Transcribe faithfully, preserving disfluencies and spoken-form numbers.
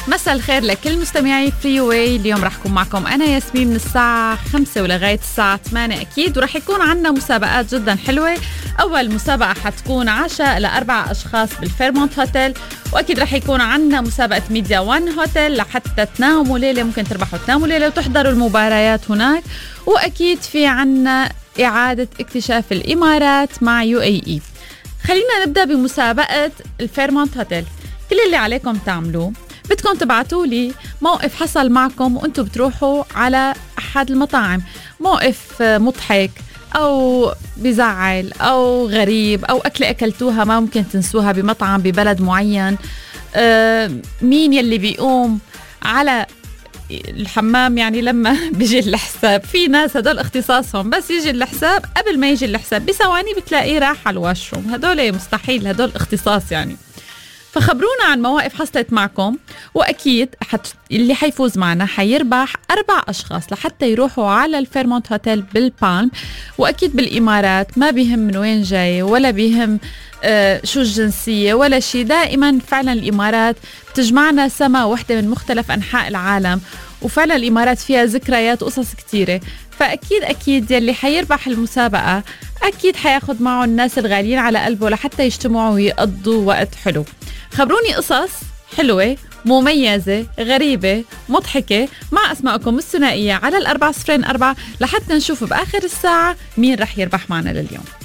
مساء الخير لكل مستمعي فري واي. اليوم رح أكون معكم أنا ياسمين من الساعة خمسة ولغاية الساعة ثمانية أكيد، ورح يكون عنا مسابقات جدا حلوة. أول مسابقة حتكون عشاء لأربع أشخاص بالفيرمونت هوتيل، وأكيد رح يكون عنا مسابقة ميديا وان هوتيل لحتى تناموا ليلة، ممكن تربحوا تناموا ليلة وتحضروا المباريات هناك. وأكيد في عنا إعادة اكتشاف الإمارات مع يو اي اي. خلينا نبدأ بمسابقة الفيرمونت هوتيل. كل اللي عليكم تعملوه بدكم تبعتوا لي موقف حصل معكم وانتم بتروحوا على أحد المطاعم، موقف مضحك أو بزعل أو غريب أو أكلة أكلتوها ما ممكن تنسوها بمطعم ببلد معين. آه مين يلي بيقوم على الحمام يعني لما بيجي الحساب؟ في ناس هدول اختصاصهم بس يجي الحساب قبل ما يجي الحساب بثواني بتلاقيه راح على الواشروم. هدول مستحيل، هدول اختصاص يعني. فخبرونا عن مواقف حصلت معكم، وأكيد حت... اللي حيفوز معنا حيربح أربع أشخاص لحتى يروحوا على الفيرمونت هوتيل بالبالم. وأكيد بالإمارات ما بيهم من وين جاي ولا بيهم آه شو الجنسية ولا شيء، دائما فعلا الإمارات بتجمعنا سما وحدة من مختلف أنحاء العالم، وفعلا الإمارات فيها ذكريات وقصص كتيرة. فأكيد أكيد يلي حيربح المسابقة أكيد حياخد معه الناس الغاليين على قلبه لحتى يجتمعوا ويقضوا وقت حلو. خبروني قصص حلوة مميزة غريبة مضحكة مع أسماءكم الثنائية على الأربعة صفرين أربعة لحتى نشوف بآخر الساعة مين رح يربح معنا لليوم.